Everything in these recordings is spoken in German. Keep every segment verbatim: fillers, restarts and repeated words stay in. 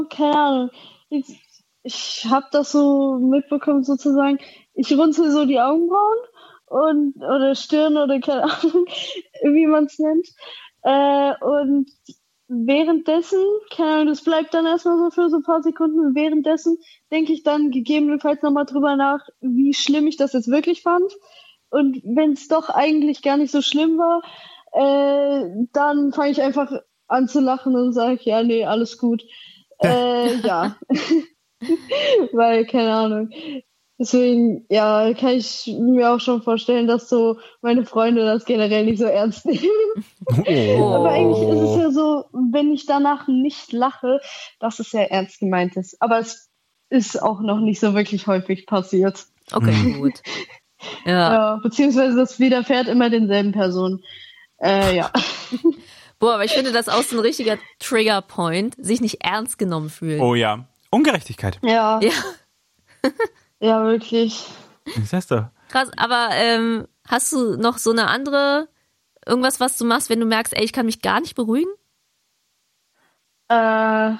keine Ahnung, ich, ich habe das so mitbekommen sozusagen, ich runzel so die Augenbrauen und oder Stirn oder keine Ahnung, wie man es nennt. Äh, und währenddessen, keine Ahnung, das bleibt dann erstmal so für so ein paar Sekunden. Währenddessen denke ich dann gegebenenfalls nochmal drüber nach, wie schlimm ich das jetzt wirklich fand. Und wenn es doch eigentlich gar nicht so schlimm war, äh, dann fange ich einfach an zu lachen und sage, ja, nee, alles gut. Äh, ja. Weil, keine Ahnung. Deswegen, ja, kann ich mir auch schon vorstellen, dass so meine Freunde das generell nicht so ernst nehmen. Oh. Aber eigentlich ist es ja so, wenn ich danach nicht lache, dass es ja ernst gemeint ist. Aber es ist auch noch nicht so wirklich häufig passiert. Okay, Mhm. gut. Ja. Ja, beziehungsweise das widerfährt immer denselben Personen. Äh, ja. Boah, aber ich finde das auch so ein richtiger Trigger-Point, sich nicht ernst genommen fühlen. Oh ja. Ungerechtigkeit. Ja. Ja. Ja, wirklich. Das heißt doch. Krass, aber ähm, hast du noch so eine andere, irgendwas, was du machst, wenn du merkst, ey, ich kann mich gar nicht beruhigen? Äh,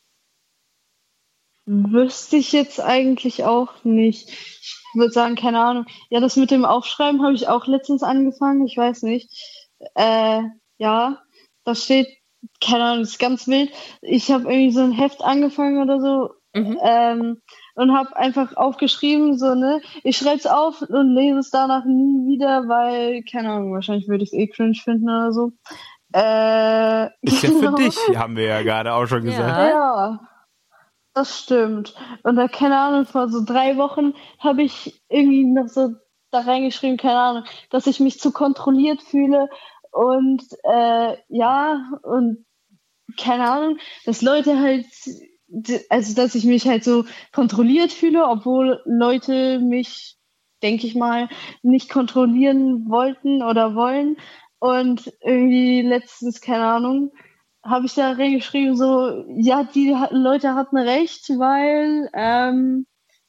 wüsste ich jetzt eigentlich auch nicht. Ich würde sagen, keine Ahnung. Ja, das mit dem Aufschreiben habe ich auch letztens angefangen. Ich weiß nicht. Äh, ja, da steht, keine Ahnung, das ist ganz wild. Ich habe irgendwie so ein Heft angefangen oder so. Mhm. Ähm, und habe einfach aufgeschrieben, so, ne, ich schreibe es auf und lese es danach nie wieder, weil, keine Ahnung, wahrscheinlich würde ich es eh cringe finden oder so. Äh, Ist ja für genau. dich, haben wir ja gerade auch schon gesagt. Ja. Ja, das stimmt. Und da, keine Ahnung, vor so drei Wochen habe ich irgendwie noch so da reingeschrieben, keine Ahnung, dass ich mich zu kontrolliert fühle und, äh, ja, und keine Ahnung, dass Leute halt, also dass ich mich halt so kontrolliert fühle, obwohl Leute mich, denke ich mal, nicht kontrollieren wollten oder wollen. Und irgendwie letztens, keine Ahnung, habe ich da reingeschrieben, so, ja, die Leute hatten recht, weil, ähm,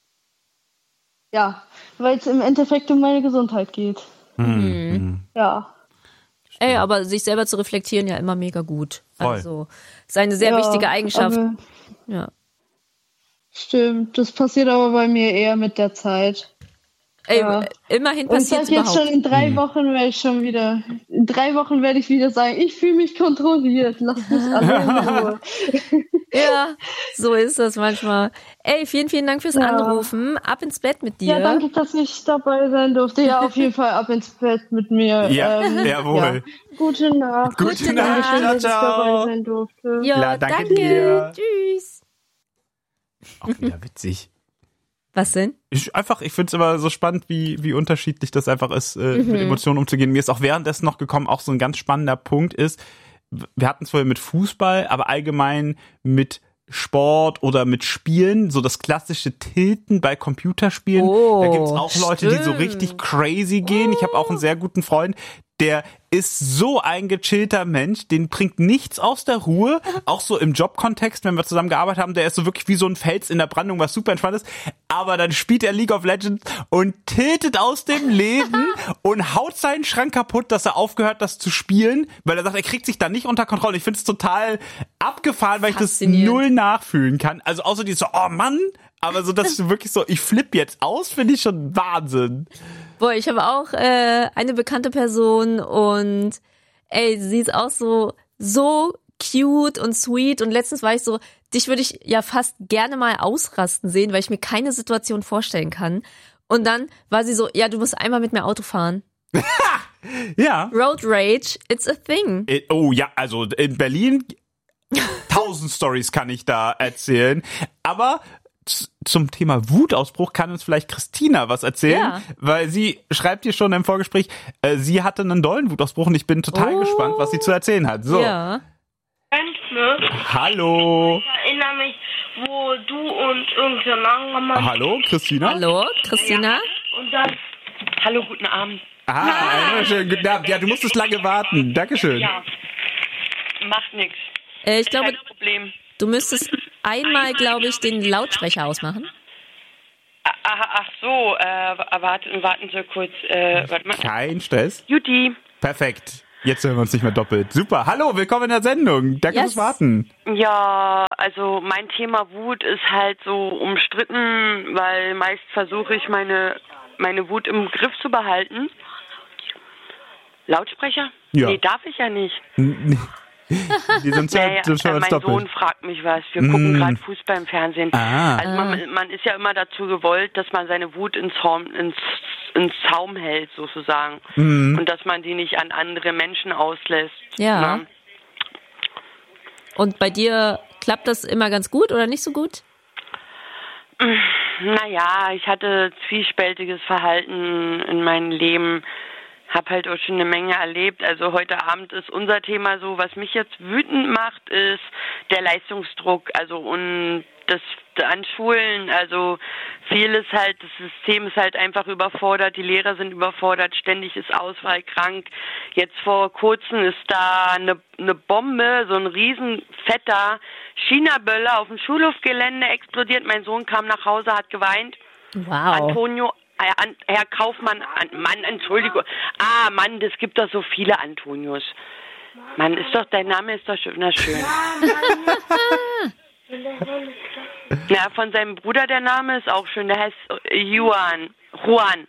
ja, weil es im Endeffekt um meine Gesundheit geht. Mhm. Ja. Ey, aber sich selber zu reflektieren ja immer mega gut. Voll. Also, ist eine sehr ja, wichtige Eigenschaft. Aber, Ja. stimmt, das passiert aber bei mir eher mit der Zeit. Ey, Ja. immerhin Und ich passiert sag es jetzt schon, überhaupt. in drei Mhm. Wochen werde ich schon wieder, in drei Wochen werde ich wieder sagen, ich fühle mich kontrolliert, lass mich alle in Ruhe. Ja, so ist das manchmal. Ey, vielen, vielen Dank fürs Ja. Anrufen. Ab ins Bett mit dir. Ja, danke, dass ich dabei sein durfte. Ja, auf jeden Fall ab ins Bett mit mir. Ja, ähm, jawohl. Ja. Gute Nacht. Gute Gute Nacht. Nacht. Dankeschön, dass ich Ciao, ciao. dabei sein durfte. Ja, Klar, danke danke. dir. Tschüss. Auch wieder witzig. Was denn? Ich einfach, ich finde es immer so spannend, wie, wie unterschiedlich das einfach ist, äh, Mhm. mit Emotionen umzugehen. Mir ist auch währenddessen noch gekommen, auch so ein ganz spannender Punkt ist, wir hatten es vorher mit Fußball, aber allgemein mit Sport oder mit Spielen, so das klassische Tilten bei Computerspielen. Oh, da gibt's auch Leute, die so stimmt. richtig crazy gehen. Ich habe auch einen sehr guten Freund, der ist so ein gechillter Mensch, den bringt nichts aus der Ruhe, auch so im Jobkontext, wenn wir zusammen gearbeitet haben, der ist so wirklich wie so ein Fels in der Brandung, was super entspannt ist, aber dann spielt er League of Legends und tiltet aus dem Leben und haut seinen Schrank kaputt, dass er aufgehört, das zu spielen, weil er sagt, er kriegt sich da nicht unter Kontrolle. Ich finde es total abgefahren, weil ich das Faszinierend. null nachfühlen kann. Also außer die so, oh Mann, aber so, dass du wirklich so, ich flippe jetzt aus, finde ich schon Wahnsinn. Boah, ich habe auch äh, eine bekannte Person und ey, sie ist auch so so cute und sweet und letztens war ich so, dich würde ich ja fast gerne mal ausrasten sehen, weil ich mir keine Situation vorstellen kann. Und dann war sie so, ja, du musst einmal mit mir Auto fahren. Ja. Road Rage, it's a thing. Äh, Oh ja, also in Berlin tausend Stories kann ich da erzählen, aber z- zum Thema Wutausbruch kann uns vielleicht Christina was erzählen, Ja. weil sie schreibt hier schon im Vorgespräch, äh, sie hatte einen dollen Wutausbruch und ich bin total Oh. gespannt, was sie zu erzählen hat. So, Ja. Ne? hallo, Ich erinnere mich, wo du und irgendein anderer Mann hallo Christina. Hallo, Christina? und dann... Hallo, guten Abend. Ah, einen schönen guten Abend. Ja, du musstest lange warten. Dankeschön. Ja, macht nichts. Äh, ich glaube, Kein Problem. du müsstest einmal, glaube ich, den Lautsprecher ausmachen. Ach, ach so, äh, warten, warten Sie kurz. Äh, warte mal. Kein Stress. Juti. Perfekt. Jetzt hören wir uns nicht mehr doppelt. Super. Hallo, willkommen in der Sendung. Danke Yes. fürs Warten. Ja, also mein Thema Wut ist halt so umstritten, weil meist versuche ich meine, meine Wut im Griff zu behalten. Lautsprecher? Ja. Nee, darf ich ja nicht. Die sind schon, Naja, schon äh, als mein doppelt. Sohn fragt mich was. Wir gucken Mm. gerade Fußball im Fernsehen. Ah. Also man, man ist ja immer dazu gewollt, dass man seine Wut ins, Zaum, ins, ins Zaum hält, sozusagen. Mm. Und dass man die nicht an andere Menschen auslässt. Ja. Ne? Und bei dir klappt das immer ganz gut oder nicht so gut? Naja, ich hatte zwiespältiges Verhalten in meinem Leben. Hab halt auch schon eine Menge erlebt. Also heute Abend ist unser Thema so, was mich jetzt wütend macht, ist der Leistungsdruck. Also und das an Schulen, also vieles halt, das System ist halt einfach überfordert, die Lehrer sind überfordert, ständig ist Ausfall krank. Jetzt vor kurzem ist da eine, eine Bombe, so ein riesen fetter China-Böller auf dem Schulhofgelände explodiert. Mein Sohn kam nach Hause, hat geweint. Wow. Antonio, äh, an, Herr Kaufmann, an, Mann, Entschuldigung. Ah, Mann, es gibt doch so viele Antonios. Mann, ist doch, dein Name ist doch schön, na schön. Ja, von seinem Bruder der Name ist auch schön, der heißt Juan. Juan.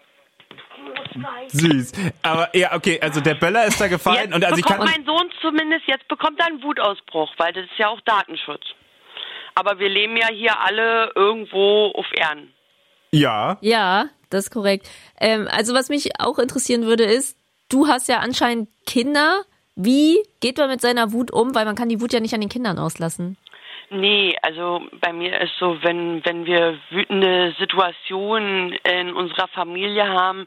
Süß. Aber ja, okay, also der Böller ist da gefallen Jetzt und also ich kann. bekommt mein Sohn zumindest, jetzt bekommt er einen Wutausbruch, weil das ist ja auch Datenschutz. Aber wir leben ja hier alle irgendwo auf Erden. Ja. Ja, das ist korrekt. Ähm, also was mich auch interessieren würde ist, du hast ja anscheinend Kinder. Wie geht man mit seiner Wut um? Weil man kann die Wut ja nicht an den Kindern auslassen. Nee, also bei mir ist so, wenn wenn wir wütende Situationen in unserer Familie haben,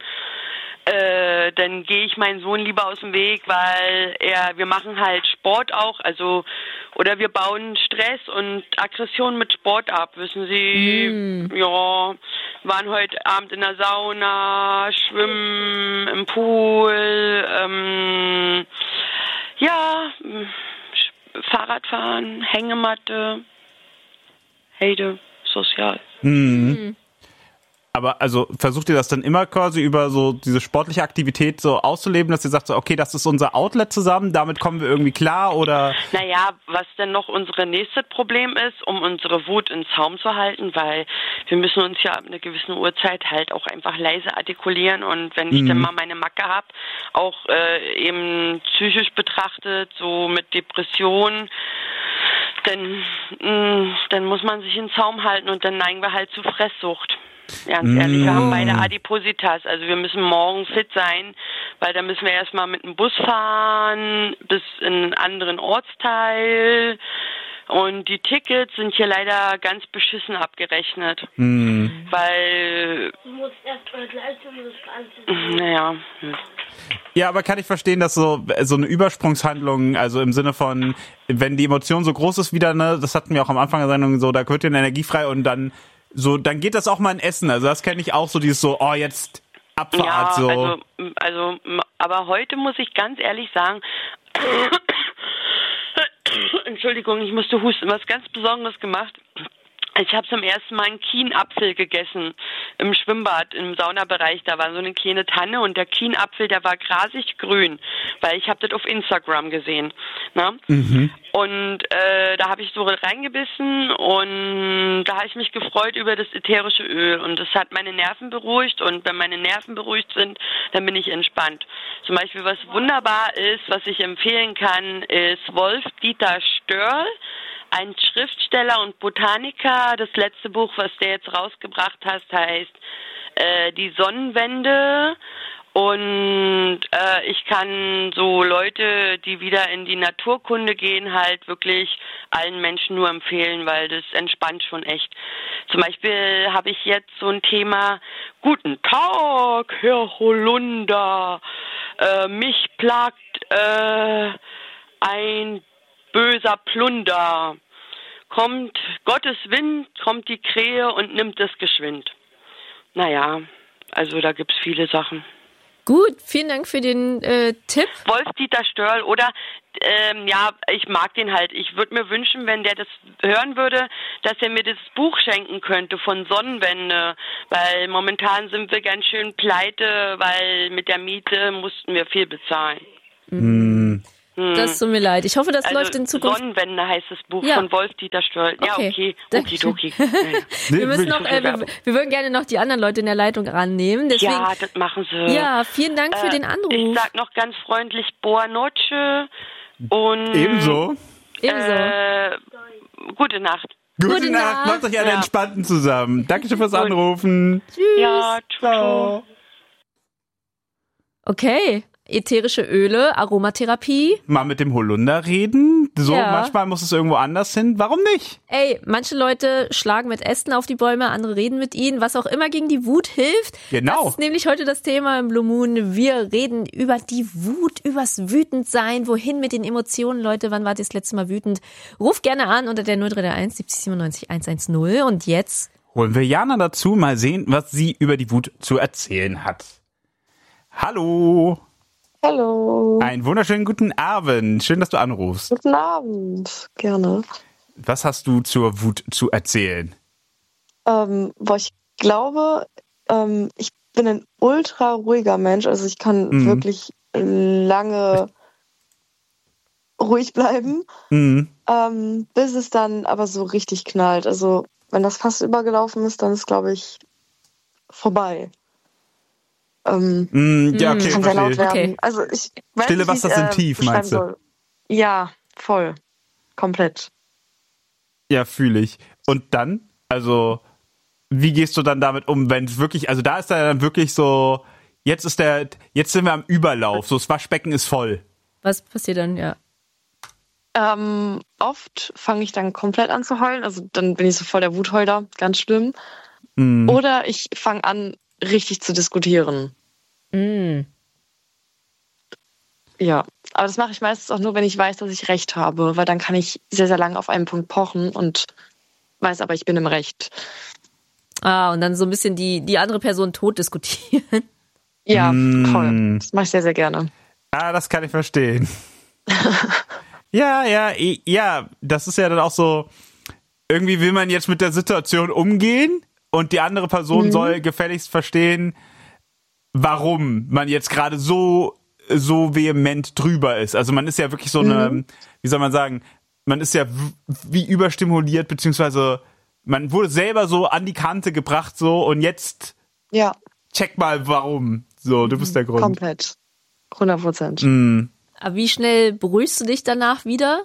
äh, dann gehe ich meinen Sohn lieber aus dem Weg, weil er, wir machen halt Sport auch, also oder wir bauen Stress und Aggression mit Sport ab, wissen Sie? Mm. Ja, waren heute Abend in der Sauna, schwimmen im Pool, ähm, ja. Fahrradfahren, Hängematte, Heide, sozial. Mhm. Aber also versucht ihr das dann immer quasi über so diese sportliche Aktivität so auszuleben, dass ihr sagt so, okay, das ist unser Outlet zusammen, damit kommen wir irgendwie klar oder? Naja, was denn noch unsere nächste Problem ist, um unsere Wut in Zaum zu halten, weil wir müssen uns ja ab einer gewissen Uhrzeit halt auch einfach leise artikulieren und wenn ich Mhm. dann mal meine Macke habe, auch äh, eben psychisch betrachtet, so mit Depressionen, dann, mh, dann muss man sich in Zaum halten und dann neigen wir halt zu Fresssucht. Ganz ehrlich, wir haben beide Adipositas, also wir müssen morgen fit sein, weil da müssen wir erstmal mit dem Bus fahren bis in einen anderen Ortsteil und die Tickets sind hier leider ganz beschissen abgerechnet, Mhm. weil, Du musst erst heute leisten, um das Ganze. naja, Ja, aber kann ich verstehen, dass so so eine Übersprungshandlung, also im Sinne von, wenn die Emotion so groß ist wieder, ne, das hatten wir auch am Anfang der Sendung so, da wird dir eine Energie frei und dann so, dann geht das auch mal in Essen. Also das kenne ich auch so, dieses so, oh, jetzt Abfahrt, ja, so. also, also, aber heute muss ich ganz ehrlich sagen, Entschuldigung, ich musste husten, was ganz Besonderes gemacht. Ich habe zum ersten Mal einen Kienapfel gegessen im Schwimmbad, im Saunabereich. Da war so eine kleine Tanne und der Kienapfel, der war grasig grün, weil ich habe das auf Instagram gesehen. Ne? Mhm. Und äh, da habe ich so reingebissen und da habe ich mich gefreut über das ätherische Öl und das hat meine Nerven beruhigt und wenn meine Nerven beruhigt sind, dann bin ich entspannt. Zum Beispiel, was wunderbar ist, was ich empfehlen kann, ist Wolf-Dieter Störl, ein Schriftsteller und Botaniker. Das letzte Buch, was der jetzt rausgebracht hat, heißt äh, Die Sonnenwende. Und äh, ich kann so Leute, die wieder in die Naturkunde gehen, halt wirklich allen Menschen nur empfehlen, weil das entspannt schon echt. Zum Beispiel habe ich jetzt so ein Thema, guten Tag, Herr Holunder, äh, mich plagt äh, ein böser Plunder. Kommt Gottes Wind, kommt die Krähe und nimmt es geschwind. Naja, also da gibt's viele Sachen. Gut, vielen Dank für den äh, Tipp. Wolf-Dieter Störl oder, ähm, ja, ich mag den halt. Ich würde mir wünschen, wenn der das hören würde, dass er mir das Buch schenken könnte von Sonnenwende, weil momentan sind wir ganz schön pleite, weil mit der Miete mussten wir viel bezahlen. Mm. Das tut mir leid. Ich hoffe, das Also läuft in Zukunft. Sonnenwende heißt das Buch Ja. von Wolf-Dieter Stoll. Ja, Okay. okay. Dankeschön. Okidoki. Ja, ja. Wir müssen noch, äh, wir, wir würden gerne noch die anderen Leute in der Leitung rannehmen. Deswegen, Ja, das machen sie. ja, vielen Dank für Äh, den Anruf. Ich sag noch ganz freundlich Boa Noche und Ebenso. Ebenso. äh, gute Nacht. Gute, Gute Nacht. Nacht. Macht euch alle Ja. entspannten zusammen. Dankeschön fürs Anrufen. Ja, ciao. Okay. Ätherische Öle, Aromatherapie. Mal mit dem Holunder reden. So, Ja. manchmal muss es irgendwo anders hin. Warum nicht? Ey, manche Leute schlagen mit Ästen auf die Bäume, andere reden mit ihnen, was auch immer gegen die Wut hilft. Genau. Das ist nämlich heute das Thema im Blue Moon. Wir reden über die Wut, übers Wütendsein. Wohin mit den Emotionen, Leute? Wann wart ihr das letzte Mal wütend? Ruft gerne an unter der null drei eins siebzig siebenundneunzig hundertzehn. Und jetzt? Holen wir Jana dazu, mal sehen, was sie über die Wut zu erzählen hat. Hallo. Hallo. Einen wunderschönen guten Abend. Schön, dass du anrufst. Guten Abend. Gerne. Was hast du zur Wut zu erzählen? Ähm, boah, ich glaube, ähm, ich bin ein ultra ruhiger Mensch. Also ich kann Mhm. wirklich lange ruhig bleiben, Mhm. ähm, bis es dann aber so richtig knallt. Also wenn das fast übergelaufen ist, dann ist, glaube ich, vorbei. Ähm, Mhm, ja, okay, kann sehr laut verstehe. werden. Okay. Also ich weiß Stille nicht, wie Wasser ich, sind äh, tief, beschreiben meinst du? soll. Ja, voll. Komplett. Ja, fühle ich. Und dann, also, wie gehst du dann damit um, wenn es wirklich, also da ist da dann wirklich so, jetzt ist der, jetzt sind wir am Überlauf, so das Waschbecken ist voll. Was passiert dann? Ja. Ähm, oft fange ich dann komplett an zu heulen, also dann bin ich so voll der Wutheuler, ganz schlimm. Mhm. Oder ich fange an, richtig zu diskutieren. Mm. Ja, aber das mache ich meistens auch nur, wenn ich weiß, dass ich Recht habe, weil dann kann ich sehr, sehr lange auf einen Punkt pochen und weiß aber, ich bin im Recht. Ah, und dann so ein bisschen die, die andere Person tot diskutieren. Ja, Mm. voll. Das mache ich sehr, sehr gerne. Ah, das kann ich verstehen. ja, ja, i- ja, das ist ja dann auch so, irgendwie will man jetzt mit der Situation umgehen und die andere Person Mhm. soll gefälligst verstehen, warum man jetzt gerade so, so vehement drüber ist. Also man ist ja wirklich so eine, wie soll man sagen, man ist ja w- wie überstimuliert, beziehungsweise man wurde selber so an die Kante gebracht so und jetzt Ja, check mal warum. So, du bist der Grund. komplett. hundert Prozent. Mm. Aber wie schnell beruhigst du dich danach wieder?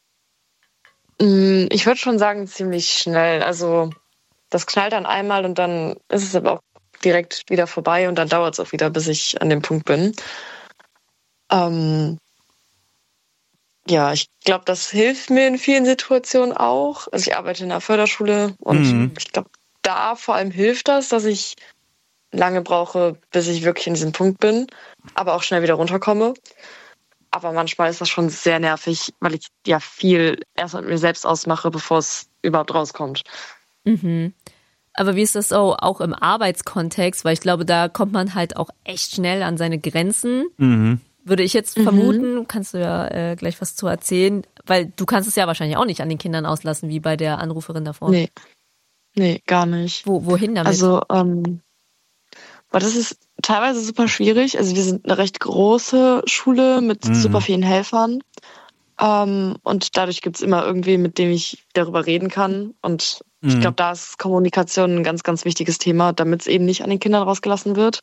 Mm, Ich würde schon sagen, ziemlich schnell. Also das knallt dann einmal und dann ist es aber auch direkt wieder vorbei und dann dauert es auch wieder, bis ich an dem Punkt bin. Ähm, ja, ich glaube, das hilft mir in vielen Situationen auch. Also ich arbeite in einer Förderschule und Mhm. ich glaube, da vor allem hilft das, dass ich lange brauche, bis ich wirklich in diesem Punkt bin, aber auch schnell wieder runterkomme. Aber manchmal ist das schon sehr nervig, weil ich ja viel erst mit mir selbst ausmache, bevor es überhaupt rauskommt. Mhm. Aber wie ist das so auch im Arbeitskontext? Weil ich glaube, da kommt man halt auch echt schnell an seine Grenzen. Mhm. Würde ich jetzt vermuten, kannst du ja äh, gleich was zu erzählen, weil du kannst es ja wahrscheinlich auch nicht an den Kindern auslassen, wie bei der Anruferin davor. Nee, nee, gar nicht. Wo, wohin damit? Also, ähm, aber das ist teilweise super schwierig. Also wir sind eine recht große Schule mit Mhm. super vielen Helfern. Ähm, und dadurch gibt es immer irgendwen, mit dem ich darüber reden kann. Und ich Mhm. glaube, da ist Kommunikation ein ganz, ganz wichtiges Thema, damit es eben nicht an den Kindern rausgelassen wird.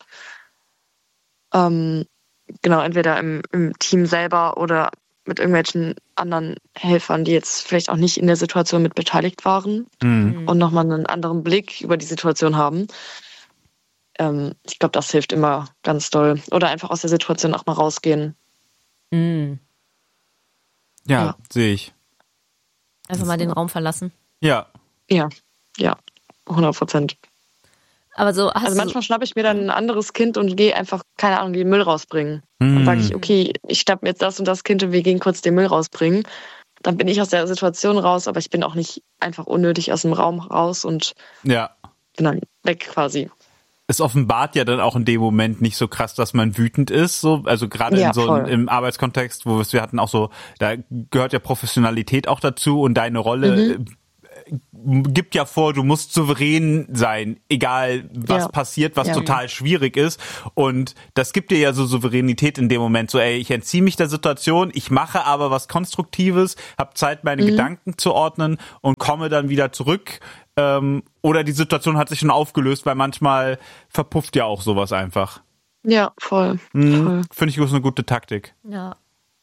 Ähm, genau, entweder im, im Team selber oder mit irgendwelchen anderen Helfern, die jetzt vielleicht auch nicht in der Situation mit beteiligt waren Mhm. und nochmal einen anderen Blick über die Situation haben. Ähm, ich glaube, das hilft immer ganz doll. Oder einfach aus der Situation auch mal rausgehen. Mhm. Ja, Ja. sehe ich. Einfach mal den Raum verlassen. Ja. Ja, ja, hundert Prozent. Aber so hast Also du manchmal schnappe ich mir dann ein anderes Kind und gehe einfach, keine Ahnung, den Müll rausbringen. Mhm. Dann sage ich, okay, ich schnappe mir jetzt das und das Kind und wir gehen kurz den Müll rausbringen. Dann bin ich aus der Situation raus, aber ich bin auch nicht einfach unnötig aus dem Raum raus und Ja. bin dann weg quasi. Es offenbart ja dann auch in dem Moment nicht so krass, dass man wütend ist, so, also gerade Ja, in so voll. im Arbeitskontext, wo wir hatten auch so, da gehört ja Professionalität auch dazu und deine Rolle Mhm. äh, gibt ja vor, du musst souverän sein, egal was Ja. passiert, was Ja. total schwierig ist. Und das gibt dir ja so Souveränität in dem Moment, so ey, ich entziehe mich der Situation, ich mache aber was Konstruktives, habe Zeit, meine Mhm. Gedanken zu ordnen und komme dann wieder zurück. Ähm, oder die Situation hat sich schon aufgelöst, weil manchmal verpufft ja auch sowas einfach. Ja, voll. Mhm. voll. Finde ich, ist eine gute Taktik. Ja.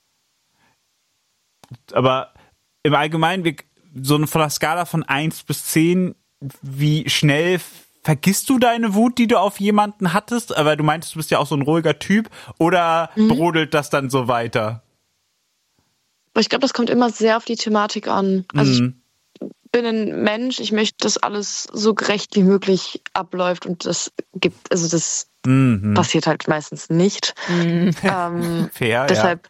Aber im Allgemeinen, wir, so eine- von der Skala von eins bis zehn, wie schnell vergisst du deine Wut, die du auf jemanden hattest? Aber du meintest, du bist ja auch so ein ruhiger Typ. Oder Mhm. brodelt das dann so weiter? Aber ich glaube, das kommt immer sehr auf die Thematik an. Also Mhm. ich bin ein Mensch, ich möchte, dass alles so gerecht wie möglich abläuft und das gibt, also das Mhm. passiert halt meistens nicht. ähm, Fair, deshalb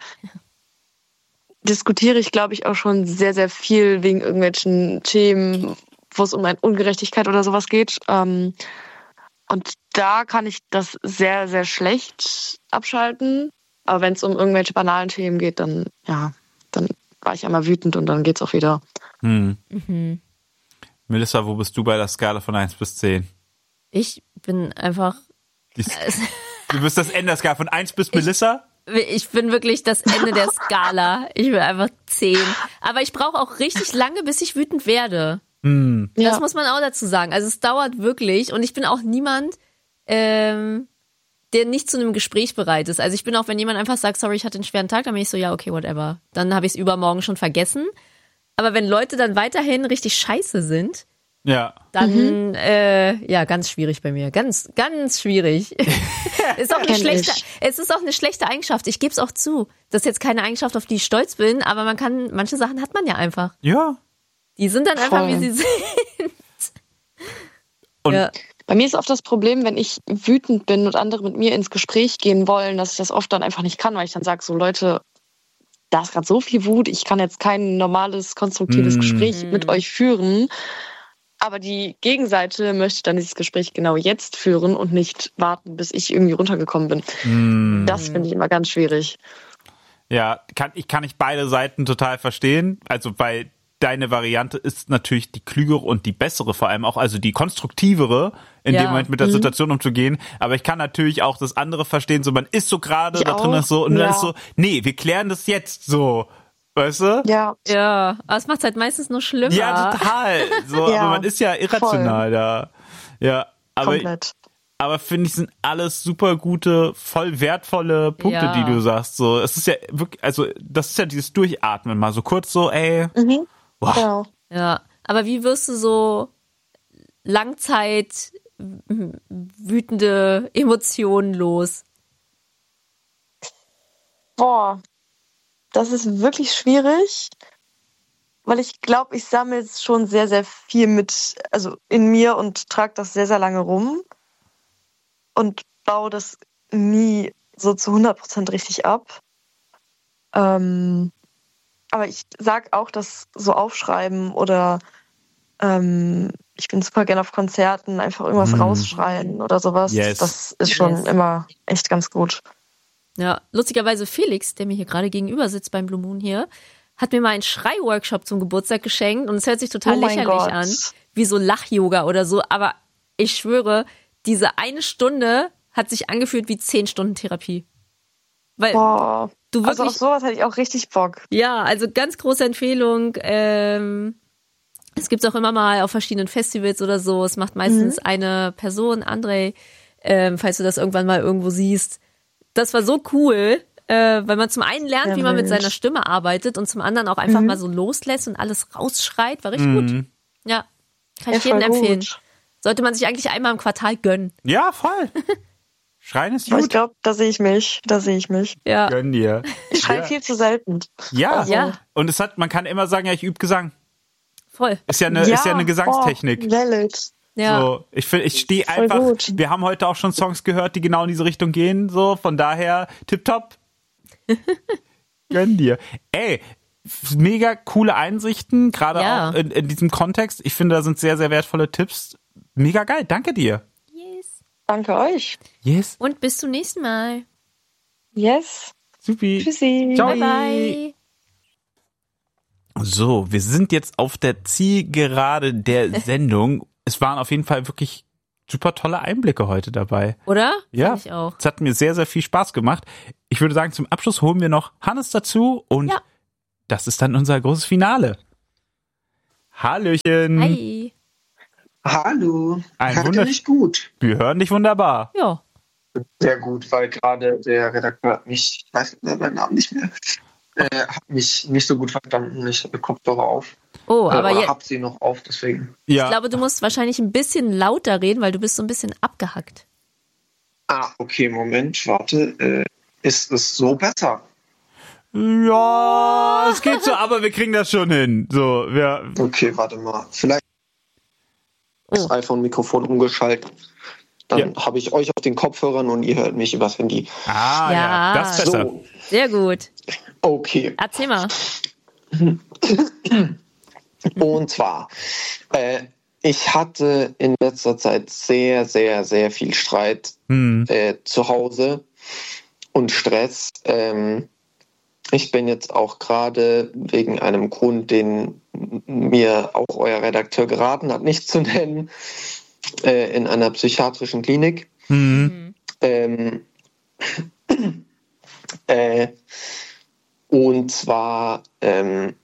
diskutiere ich, glaube ich, auch schon sehr, sehr viel wegen irgendwelchen Themen, wo es um eine Ungerechtigkeit oder sowas geht. Ähm, und da kann ich das sehr, sehr schlecht abschalten. Aber wenn es um irgendwelche banalen Themen geht, dann, ja, dann war ich einmal wütend und dann geht's auch wieder. ja. Mhm. Mhm. Melissa, wo bist du bei der Skala von eins bis zehn? Ich bin einfach, Die- Du bist das Ende der Skala von eins bis Melissa? ich bin wirklich das Ende der Skala. Ich bin einfach zehn. Aber ich brauche auch richtig lange, bis ich wütend werde. Mhm. Das Ja. muss man auch dazu sagen. Also es dauert wirklich und ich bin auch niemand, ähm, der nicht zu einem Gespräch bereit ist. Also ich bin auch, wenn jemand einfach sagt, sorry, ich hatte einen schweren Tag, dann bin ich so, ja, okay, whatever. Dann habe ich es übermorgen schon vergessen. Aber wenn Leute dann weiterhin richtig scheiße sind, Ja. dann, Mhm. äh, ja, ganz schwierig bei mir. Ganz, ganz schwierig. ist auch eine Kenn schlechte, ich. es ist auch eine schlechte Eigenschaft. Ich gebe es auch zu. Das ist jetzt keine Eigenschaft, auf die ich stolz bin, aber man kann, manche Sachen hat man ja einfach. Ja. Die sind dann einfach, Voll. wie sie sind. Und ja. Bei mir ist oft das Problem, wenn ich wütend bin und andere mit mir ins Gespräch gehen wollen, dass ich das oft dann einfach nicht kann, weil ich dann sage, so Leute, da ist gerade so viel Wut, ich kann jetzt kein normales, konstruktives Mm. Gespräch mit euch führen. Aber die Gegenseite möchte dann dieses Gespräch genau jetzt führen und nicht warten, bis ich irgendwie runtergekommen bin. Mhm. Das finde ich immer ganz schwierig. Ja, kann ich kann ich beide Seiten total verstehen. Also weil deine Variante ist natürlich die klügere und die bessere vor allem auch, also die konstruktivere, in Ja. dem Moment mit der Situation umzugehen. Aber ich kann natürlich auch das andere verstehen, so man ist so gerade, Ich da drin auch, ist so und dann ja. ist so, nee, wir klären das jetzt so. Weißt du? Ja, Ja, aber es macht es halt meistens nur schlimmer. Ja, total. So, Ja, aber man ist ja irrational da. Ja, aber komplett. aber finde ich, sind alles super gute, voll wertvolle Punkte, Ja. die du sagst. So, es ist ja wirklich, also das ist ja dieses Durchatmen mal so kurz so, ey, Mhm. boah, Genau. Ja, aber wie wirst du so Langzeit w- wütende Emotionen los? Boah, das ist wirklich schwierig, weil ich glaube, ich sammle jetzt schon sehr, sehr viel mit, also in mir und trage das sehr, sehr lange rum und baue das nie so zu hundert Prozent richtig ab. Ähm, aber ich sag auch, dass so aufschreiben oder ähm, ich bin super gerne auf Konzerten, einfach irgendwas Mm. rausschreien oder sowas. Yes. Das ist schon Yes. immer echt ganz gut. Ja, lustigerweise Felix, der mir hier gerade gegenüber sitzt beim Blue Moon hier, hat mir mal einen Schrei-Workshop zum Geburtstag geschenkt und es hört sich total Oh mein lächerlich Gott. an, wie so Lach-Yoga oder so, aber ich schwöre, diese eine Stunde hat sich angefühlt wie zehn Stunden Therapie. Weil Boah. du wirklich, Also auf sowas hätte ich auch richtig Bock. ja, also ganz große Empfehlung, ähm, es gibt's auch immer mal auf verschiedenen Festivals oder so, es macht meistens eine Person, André, ähm, falls du das irgendwann mal irgendwo siehst. Das war so cool, äh, weil man zum einen lernt, Ja, wie man mit wild. seiner Stimme arbeitet und zum anderen auch einfach mal so loslässt und alles rausschreit. War richtig gut. Mhm. Ja, kann Ja, ich jedem voll empfehlen. gut. Sollte man sich eigentlich einmal im Quartal gönnen. ja, voll. Schreien ist Aber ich gut. glaube, da sehe ich mich. Da sehe ich mich. Ja, Gönn dir. Ich schreie Ja. viel zu selten. Ja. Ja. Und es hat, man kann immer sagen, ja, ich übe Gesang. voll. Ist ja eine, ist ja eine Gesangstechnik. Oh, valid. Ja. So, ich finde, ich stehe Voll einfach. gut. Wir haben heute auch schon Songs gehört, die genau in diese Richtung gehen. So, von daher, tipptopp. Gönn dir. Ey, f- mega coole Einsichten, gerade Ja. auch in, in diesem Kontext. Ich finde, da sind sehr, sehr wertvolle Tipps. Mega geil, danke dir. Yes. Danke euch. Yes, Und bis zum nächsten Mal. Yes. supi. Tschüssi. Ciao. Bye bye. So, wir sind jetzt auf der Zielgerade der Sendung. Es waren auf jeden Fall wirklich super tolle Einblicke heute dabei. Oder? Ja, Fand ich auch. es hat mir sehr, sehr viel Spaß gemacht. Ich würde sagen, zum Abschluss holen wir noch Hannes dazu und Ja. das ist dann unser großes Finale. Hallöchen. Hi. Hallo. Ein Hört Wunder- ihr mich gut? Wir hören dich wunderbar. Ja. Sehr gut, weil gerade der Redakteur hat mich, ich weiß meinen Namen nicht mehr, äh, hat mich nicht so gut verstanden. Ich habe Kopfhörer auf. Oh, äh, aber oder je- hab sie noch auf, deswegen. Ja. ich glaube, du musst wahrscheinlich ein bisschen lauter reden, weil du bist so ein bisschen abgehackt. Ah, okay, Moment, warte. Äh, ist es so besser? Ja, es geht so, aber wir kriegen das schon hin. So, wir. Okay, warte mal. Vielleicht das Oh. iPhone-Mikrofon umgeschaltet. Dann Ja. habe ich euch auf den Kopfhörern und ihr hört mich übers Handy. Ah, ja, Ja. das ist besser. So, Sehr gut. okay. Erzähl mal. Und zwar, äh, ich hatte in letzter Zeit sehr, sehr, sehr viel Streit Hm. äh, zu Hause und Stress. Ähm, ich bin jetzt auch gerade wegen einem Grund, den mir auch euer Redakteur geraten hat, nicht zu nennen, äh, in einer psychiatrischen Klinik. Hm. Ähm, äh, und zwar ähm,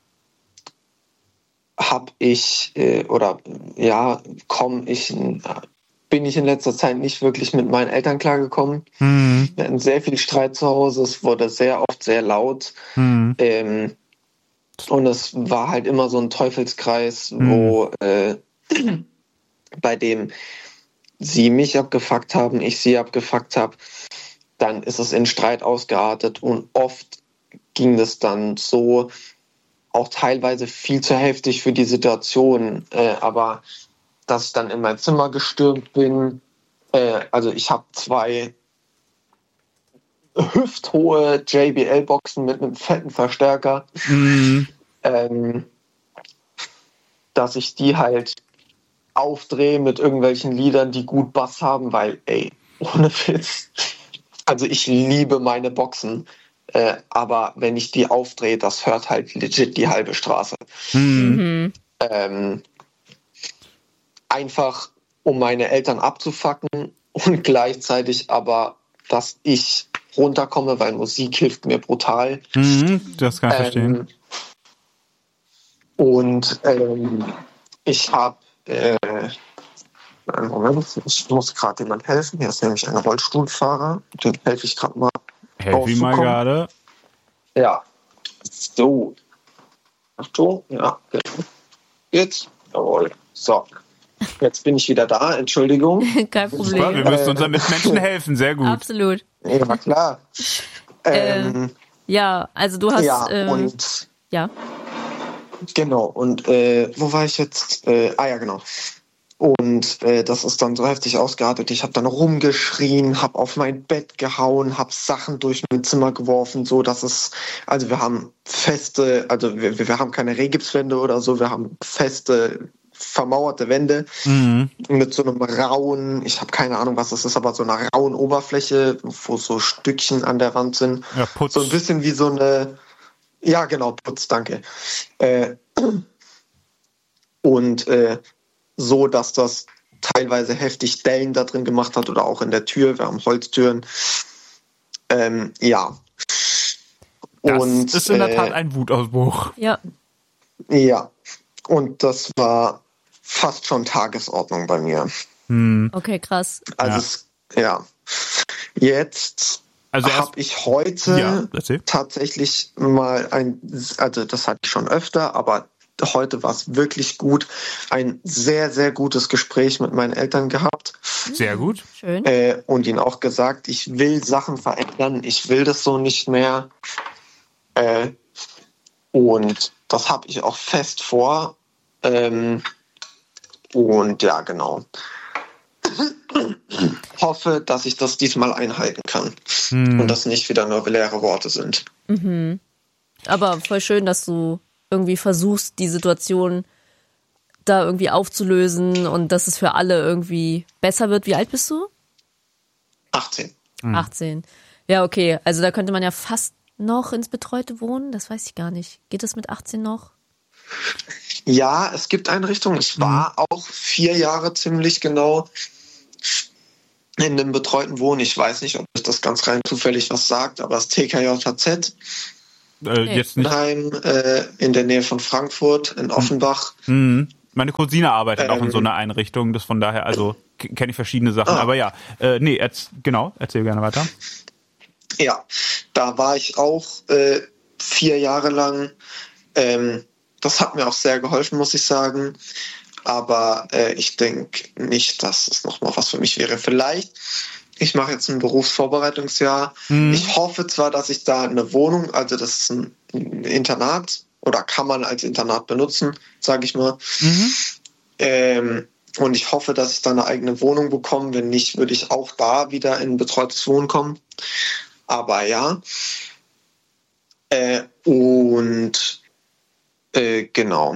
habe ich äh, oder ja, komme ich, bin ich in letzter Zeit nicht wirklich mit meinen Eltern klargekommen. Hm. Wir hatten sehr viel Streit zu Hause, es wurde sehr oft sehr laut. Hm. Ähm, und es war halt immer so ein Teufelskreis, wo äh, bei dem sie mich abgefuckt haben, ich sie abgefuckt habe, dann ist es in Streit ausgeartet und oft ging es dann so, auch teilweise viel zu heftig für die Situation, äh, aber dass ich dann in mein Zimmer gestürmt bin, äh, also ich habe zwei hüfthohe J B L-Boxen mit einem fetten Verstärker, Hm. ähm, dass ich die halt aufdrehe mit irgendwelchen Liedern, die gut Bass haben, weil, ey, ohne Witz, also ich liebe meine Boxen, äh, aber wenn ich die aufdrehe, das hört halt legit die halbe Straße. Hm. Mhm. Ähm, einfach, um meine Eltern abzufacken und gleichzeitig aber, dass ich runterkomme, weil Musik hilft mir brutal. Hm. Das kann ich verstehen. Ähm, und ähm, ich habe, äh, einen Moment, ich muss gerade jemand helfen. Hier ist nämlich ein Rollstuhlfahrer. Dem helfe ich gerade mal. Helf ihm mal rauszukommen. gerade. Ja. So. Achtung. Ja. Jetzt. Jawohl. So. Jetzt bin ich wieder da. Entschuldigung. Kein Super, Problem. wir müssen unseren Mitmenschen helfen. Sehr gut. Absolut. Ja, klar. Ähm, Ja, also du hast, ja, ähm, und ja. genau. Und äh, wo war ich jetzt? Äh, ah ja, genau. Und äh, das ist dann so heftig ausgeartet. Ich habe dann rumgeschrien, habe auf mein Bett gehauen, habe Sachen durch mein Zimmer geworfen, so dass es, also wir haben feste, also wir, wir haben keine Rehgipswände oder so, wir haben feste, vermauerte Wände Mhm. mit so einem rauen, ich habe keine Ahnung, was das ist, aber so einer rauen Oberfläche, wo so Stückchen an der Wand sind. Ja, Putz. So ein bisschen wie so eine, ja genau, Putz, danke. Äh, und äh, so, dass das teilweise heftig Dellen da drin gemacht hat oder auch in der Tür. Wir haben Holztüren. Ähm, ja. Das und, ist in der äh, Tat ein Wutausbruch. Ja. Ja. Und das war fast schon Tagesordnung bei mir. Hm. Okay, krass. Also, Ja. es, ja. Jetzt Also erst, habe ich heute ja, erzähl. tatsächlich mal ein, also das hatte ich schon öfter, aber heute war es wirklich gut, ein sehr, sehr gutes Gespräch mit meinen Eltern gehabt Sehr gut. Schön. äh, und ihnen auch gesagt, ich will Sachen verändern, ich will das so nicht mehr. Äh, und das habe ich auch fest vor. Ähm, und ja, genau. Hoffe, dass ich das diesmal einhalten kann Hm. und das nicht wieder nur leere Worte sind. Mhm. Aber voll schön, dass du irgendwie versuchst, die Situation da irgendwie aufzulösen und dass es für alle irgendwie besser wird. Wie alt bist du? achtzehn. achtzehn. Ja, okay. Also da könnte man ja fast noch ins Betreute wohnen. Das weiß ich gar nicht. Geht das mit achtzehn noch? Ja, es gibt Einrichtungen. Ich war mhm. auch vier Jahre ziemlich genau in einem betreuten Wohnen. Ich weiß nicht, ob es das ganz rein zufällig was sagt, aber das T K J H Z äh, jetzt nicht. Heim, äh, in der Nähe von Frankfurt, in Offenbach. Mhm. Meine Cousine arbeitet ähm, auch in so einer Einrichtung, das von daher, also k- kenne ich verschiedene Sachen. Ah. Aber ja, äh, nee, erz- genau, erzähl gerne weiter. Ja, da war ich auch äh, vier Jahre lang. Ähm, das hat mir auch sehr geholfen, muss ich sagen. Aber äh, ich denke nicht, dass es nochmal was für mich wäre. Vielleicht, ich mache jetzt ein Berufsvorbereitungsjahr. Mhm. Ich hoffe zwar, dass ich da eine Wohnung, also das ist ein Internat oder kann man als Internat benutzen, sage ich mal. Mhm. Ähm, und ich hoffe, dass ich da eine eigene Wohnung bekomme. Wenn nicht, würde ich auch da wieder in betreutes Wohnen kommen. Aber ja. Äh, und äh, genau.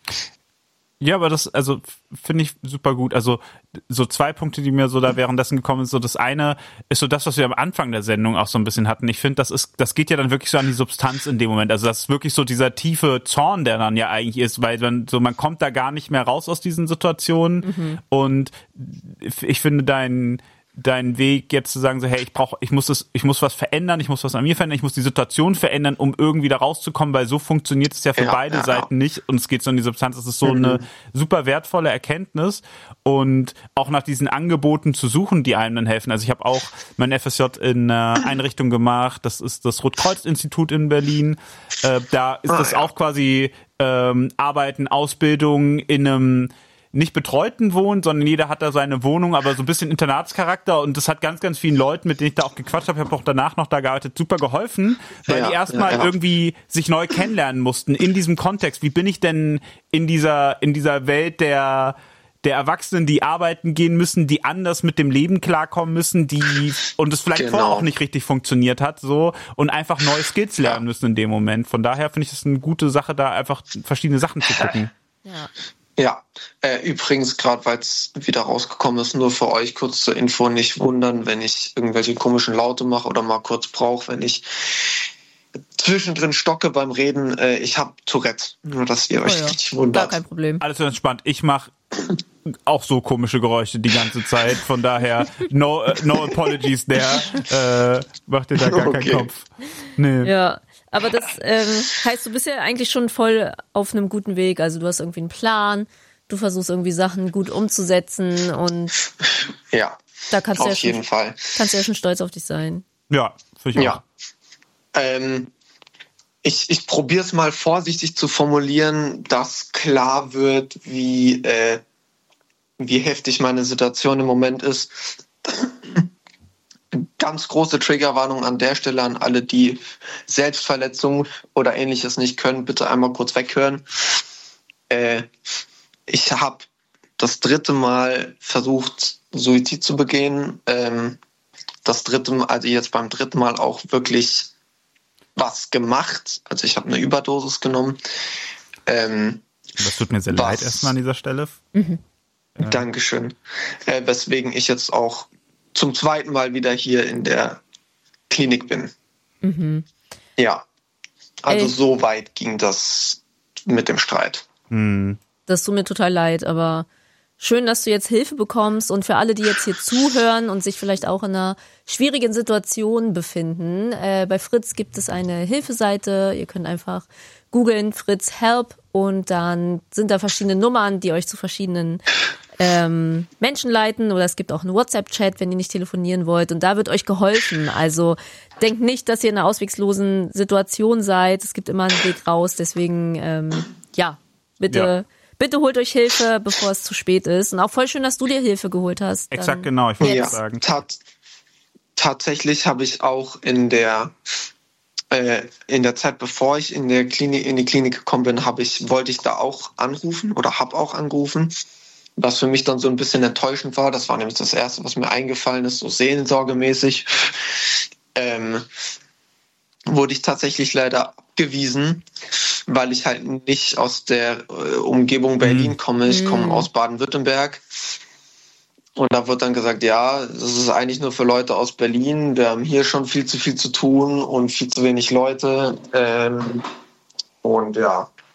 Ja, aber das, also finde ich super gut. Also so zwei Punkte, die mir so da währenddessen gekommen sind. So das eine ist so das, was wir am Anfang der Sendung auch so ein bisschen hatten. Ich finde, das ist, das geht ja dann wirklich so an die Substanz in dem Moment. Also das ist wirklich so dieser tiefe Zorn, der dann ja eigentlich ist, weil man so man kommt da gar nicht mehr raus aus diesen Situationen. Mhm. Und ich finde dein dein Weg jetzt zu sagen so, hey, ich brauche, ich muss das, ich muss was verändern, ich muss was an mir verändern, ich muss die Situation verändern, um irgendwie da rauszukommen, weil so funktioniert es ja für ja, beide ja, Seiten ja. nicht und es geht so in die Substanz. Das ist so mhm. eine super wertvolle Erkenntnis und auch nach diesen Angeboten zu suchen, die einem dann helfen. Also ich habe auch mein F S J in einer Einrichtung gemacht, das ist das Rotkreuz-Institut in Berlin. Äh, da ist das auch quasi ähm, Arbeiten, Ausbildung in einem nicht betreuten Wohnen, sondern jeder hat da seine Wohnung, aber so ein bisschen Internatscharakter und das hat ganz, ganz vielen Leuten, mit denen ich da auch gequatscht habe, ich habe auch danach noch da gearbeitet, super geholfen, weil ja, die erstmal ja, ja. irgendwie sich neu kennenlernen mussten in diesem Kontext. Wie bin ich denn in dieser, in dieser Welt der, der Erwachsenen, die arbeiten gehen müssen, die anders mit dem Leben klarkommen müssen, die und es vielleicht genau. vorher auch nicht richtig funktioniert hat, so und einfach neue Skills lernen ja. müssen in dem Moment. Von daher finde ich es eine gute Sache, da einfach verschiedene Sachen zu gucken. Ja. Ja, äh, übrigens, gerade weil es wieder rausgekommen ist, nur für euch kurz zur Info, nicht wundern, wenn ich irgendwelche komischen Laute mache oder mal kurz brauche, wenn ich zwischendrin stocke beim Reden. Äh, ich habe Tourette, nur dass ihr oh, euch ja. nicht wundert. Gar kein Problem. Alles entspannt. Ich mache auch so komische Geräusche die ganze Zeit, von daher no, uh, no apologies there. Äh, mach dir da gar okay. keinen Kopf. Nee. Ja. Aber das ähm, heißt, du bist ja eigentlich schon voll auf einem guten Weg. Also du hast irgendwie einen Plan, du versuchst irgendwie Sachen gut umzusetzen und ja, da kannst auf du ja jeden schon, Fall. Kannst du ja schon stolz auf dich sein. Ja, finde ich auch. Ja. Ähm, ich ich probiere es mal vorsichtig zu formulieren, dass klar wird, wie, äh, wie heftig meine Situation im Moment ist. Ganz große Triggerwarnung an der Stelle an alle, die Selbstverletzung oder Ähnliches nicht können. Bitte einmal kurz weghören. Äh, ich habe das dritte Mal versucht, Suizid zu begehen. Ähm, das dritte Mal, also jetzt beim dritten Mal auch wirklich was gemacht. Also ich habe eine Überdosis genommen. Ähm, das tut mir sehr was, leid erstmal an dieser Stelle. Mhm. Äh. Dankeschön. Äh, weswegen ich jetzt auch zum zweiten Mal wieder hier in der Klinik bin. Mhm. Ja, also Ey. so weit ging das mit dem Streit. Hm. Das tut mir total leid, aber schön, dass du jetzt Hilfe bekommst und für alle, die jetzt hier zuhören und sich vielleicht auch in einer schwierigen Situation befinden, äh, bei Fritz gibt es eine Hilfeseite, ihr könnt einfach googeln Fritz Help und dann sind da verschiedene Nummern, die euch zu verschiedenen ähm, Menschen leiten oder es gibt auch einen WhatsApp-Chat, wenn ihr nicht telefonieren wollt und da wird euch geholfen. Also denkt nicht, dass ihr in einer ausweglosen Situation seid. Es gibt immer einen Weg raus, deswegen ähm, ja, bitte ja. bitte holt euch Hilfe, bevor es zu spät ist. Und auch voll schön, dass du dir Hilfe geholt hast. Exakt, genau, ich wollte ja, das sagen. Tat, tatsächlich habe ich auch in der äh, in der Zeit, bevor ich in der Klinik in die Klinik gekommen bin, habe ich wollte ich da auch anrufen oder habe auch angerufen. Was für mich dann so ein bisschen enttäuschend war, das war nämlich das Erste, was mir eingefallen ist, so seelsorgemäßig, ähm, wurde ich tatsächlich leider abgewiesen, weil ich halt nicht aus der äh, Umgebung Berlin mhm. komme. Ich komme aus Baden-Württemberg. Und da wird dann gesagt, ja, das ist eigentlich nur für Leute aus Berlin. Wir haben hier schon viel zu viel zu tun und viel zu wenig Leute. Ähm, und ja,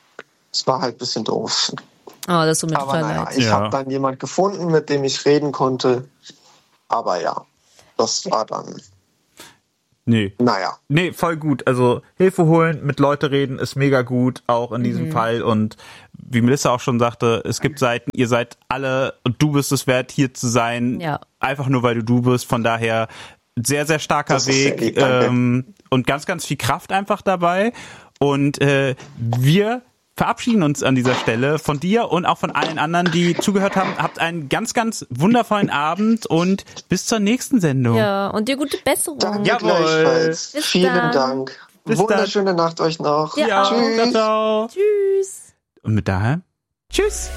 Es war halt ein bisschen doof. Oh, das ist so mit Aber naja, leid. ich Ja. habe dann jemand gefunden, mit dem ich reden konnte. Aber ja, das war dann, Nee. naja. Nee, voll gut. Also Hilfe holen, mit Leute reden ist mega gut, auch in diesem Fall. Und wie Melissa auch schon sagte, es gibt Seiten, ihr seid alle und du bist es wert, hier zu sein. Ja. Einfach nur, weil du du bist. Von daher sehr, sehr starker Das ist sehr Weg lieb, danke. ähm, und ganz, ganz viel Kraft einfach dabei. Und äh, wir verabschieden uns an dieser Stelle von dir und auch von allen anderen, die zugehört haben. Habt einen ganz, ganz wundervollen Abend und bis zur nächsten Sendung. Ja, und dir gute Besserung. Danke Jawohl. gleichfalls. Bis Vielen dann. Dank. Bis Wunderschöne Nacht euch noch. Ja, Ja, auch. ciao, ciao. Tschüss. Und mit daher, tschüss.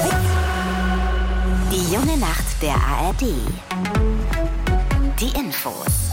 Die junge Nacht der A R D. Die Infos.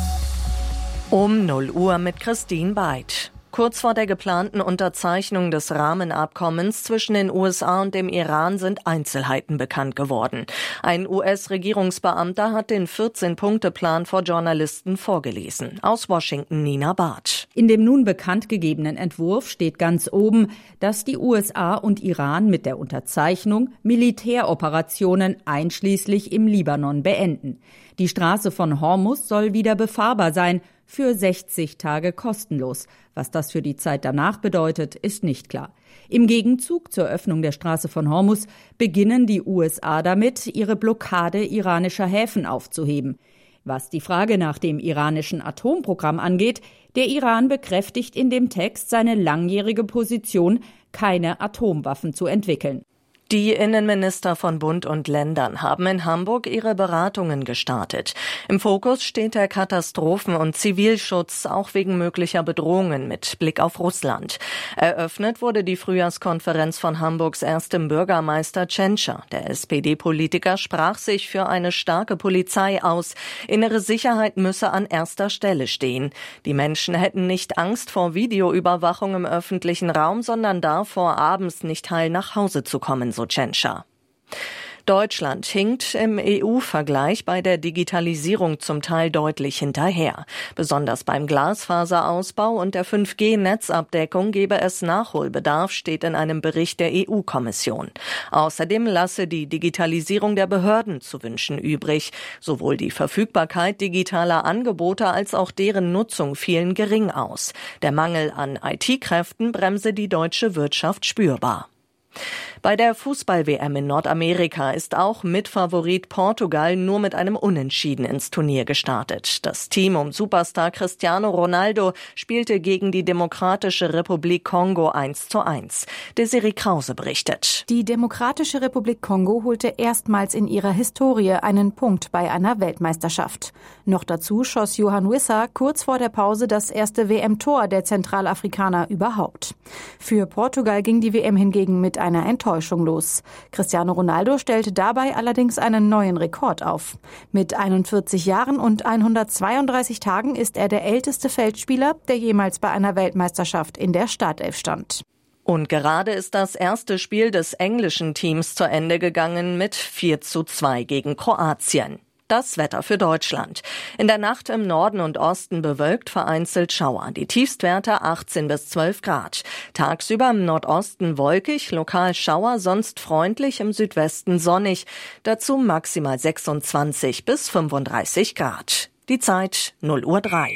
Um null Uhr mit Christine Beid. Kurz vor der geplanten Unterzeichnung des Rahmenabkommens zwischen den U S A und dem Iran sind Einzelheiten bekannt geworden. Ein U S-Regierungsbeamter hat den vierzehn-Punkte-Plan vor Journalisten vorgelesen. Aus Washington Nina Barth. In dem nun bekannt gegebenen Entwurf steht ganz oben, dass die U S A und Iran mit der Unterzeichnung Militäroperationen einschließlich im Libanon beenden. Die Straße von Hormuz soll wieder befahrbar sein, für sechzig Tage kostenlos. Was das für die Zeit danach bedeutet, ist nicht klar. Im Gegenzug zur Öffnung der Straße von Hormuz beginnen die U S A damit, ihre Blockade iranischer Häfen aufzuheben. Was die Frage nach dem iranischen Atomprogramm angeht, der Iran bekräftigt in dem Text seine langjährige Position, keine Atomwaffen zu entwickeln. Die Innenminister von Bund und Ländern haben in Hamburg ihre Beratungen gestartet. Im Fokus steht der Katastrophen- und Zivilschutz, auch wegen möglicher Bedrohungen mit Blick auf Russland. Eröffnet wurde die Frühjahrskonferenz von Hamburgs erstem Bürgermeister Tschentscher. Der S P D-Politiker sprach sich für eine starke Polizei aus. Innere Sicherheit müsse an erster Stelle stehen. Die Menschen hätten nicht Angst vor Videoüberwachung im öffentlichen Raum, sondern davor, abends nicht heil nach Hause zu kommen, so Tschentscher. Deutschland hinkt im E U-Vergleich bei der Digitalisierung zum Teil deutlich hinterher. Besonders beim Glasfaserausbau und der fünf G-Netzabdeckung gebe es Nachholbedarf, steht in einem Bericht der E U-Kommission. Außerdem lasse die Digitalisierung der Behörden zu wünschen übrig. Sowohl die Verfügbarkeit digitaler Angebote als auch deren Nutzung fielen gering aus. Der Mangel an I T-Kräften bremse die deutsche Wirtschaft spürbar. Bei der Fußball-W M in Nordamerika ist auch Mitfavorit Portugal nur mit einem Unentschieden ins Turnier gestartet. Das Team um Superstar Cristiano Ronaldo spielte gegen die Demokratische Republik Kongo eins zu eins. Desiree Krause berichtet. Die Demokratische Republik Kongo holte erstmals in ihrer Historie einen Punkt bei einer Weltmeisterschaft. Noch dazu schoss Johan Wissa kurz vor der Pause das erste W M-Tor der Zentralafrikaner überhaupt. Für Portugal ging die W M hingegen mit einer Enttäuschung los. Cristiano Ronaldo stellte dabei allerdings einen neuen Rekord auf. Mit einundvierzig Jahren und hundertzweiunddreißig Tagen ist er der älteste Feldspieler, der jemals bei einer Weltmeisterschaft in der Startelf stand. Und gerade ist das erste Spiel des englischen Teams zu Ende gegangen mit vier zu zwei gegen Kroatien. Das Wetter für Deutschland. In der Nacht im Norden und Osten bewölkt, vereinzelt Schauer. Die Tiefstwerte achtzehn bis zwölf Grad. Tagsüber im Nordosten wolkig, lokal Schauer, sonst freundlich, im Südwesten sonnig. Dazu maximal sechsundzwanzig bis fünfunddreißig Grad. Die Zeit null Uhr drei.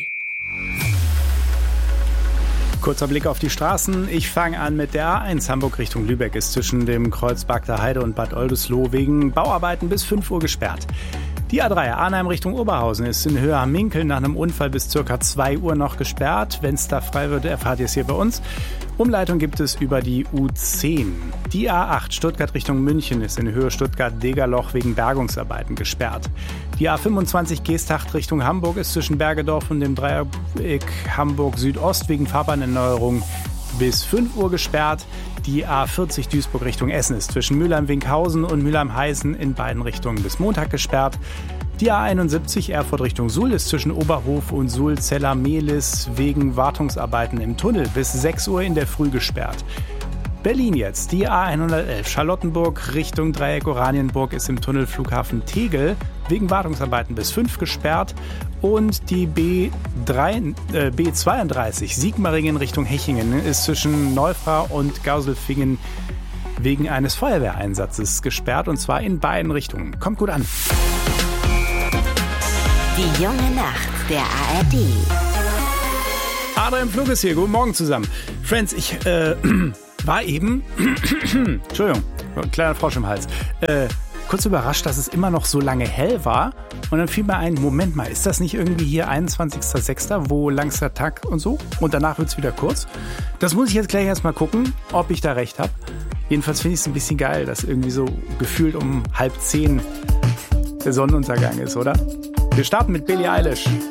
Kurzer Blick auf die Straßen. Ich fange an mit der A eins. Hamburg Richtung Lübeck ist zwischen dem Kreuz Bagda Heide und Bad Oldesloe wegen Bauarbeiten bis fünf Uhr gesperrt. Die A drei Arnheim Richtung Oberhausen ist in Höhe am Minkel nach einem Unfall bis ca. zwei Uhr noch gesperrt. Wenn es da frei wird, erfahrt ihr es hier bei uns. Umleitung gibt es über die U zehn. Die A acht Stuttgart Richtung München ist in Höhe Stuttgart-Degerloch wegen Bergungsarbeiten gesperrt. Die A fünfundzwanzig Geesthacht Richtung Hamburg ist zwischen Bergedorf und dem Dreieck Hamburg Südost wegen Fahrbahnerneuerung bis fünf Uhr gesperrt. Die A vierzig Duisburg Richtung Essen ist zwischen Mülheim-Winkhausen und Mülheim-Heißen in beiden Richtungen bis Montag gesperrt. Die A einundsiebzig Erfurt Richtung Suhl ist zwischen Oberhof und Suhl-Zeller-Mehlis wegen Wartungsarbeiten im Tunnel bis sechs Uhr in der Früh gesperrt. Berlin jetzt. Die A hundertelf Charlottenburg Richtung Dreieck Oranienburg ist im Tunnel Flughafen Tegel wegen Wartungsarbeiten bis fünf gesperrt. Und die B drei, äh, B zweiunddreißig Sigmaringen Richtung Hechingen ist zwischen Neufra und Gauselfingen wegen eines Feuerwehreinsatzes gesperrt, und zwar in beiden Richtungen. Kommt gut an. Die junge Nacht der A R D. Adrian Flug ist hier. Guten Morgen zusammen. Friends, ich äh, war eben, Entschuldigung, kleiner Frosch im Hals, äh, kurz überrascht, dass es immer noch so lange hell war. Und dann fiel mir ein, Moment mal, ist das nicht irgendwie hier einundzwanzigster sechster, wo langster Tag und so? Und danach wird es wieder kurz. Das muss ich jetzt gleich erstmal gucken, ob ich da recht habe. Jedenfalls finde ich es ein bisschen geil, dass irgendwie so gefühlt um halb zehn der Sonnenuntergang ist, oder? Wir starten mit Billie Eilish.